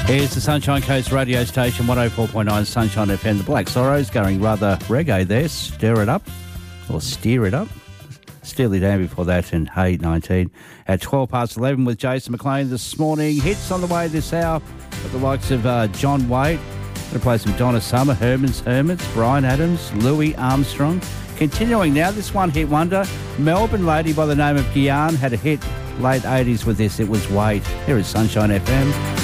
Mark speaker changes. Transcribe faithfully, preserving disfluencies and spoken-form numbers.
Speaker 1: Here's the Sunshine Coast radio station, one oh four point nine Sunshine F M. The Black Sorrows going rather reggae there. Stir it up, or steer it up. Steely Dan before that and Hey nineteen. At twelve past eleven with Jason McLean this morning. Hits on the way this hour with the likes of uh, John Waite. Going to play some Donna Summer, Herman's Hermits, Brian Adams, Louis Armstrong. Continuing now, this one-hit wonder. Melbourne lady by the name of Guyane had a hit late eighties with this. It was Wait. Here is Sunshine F M.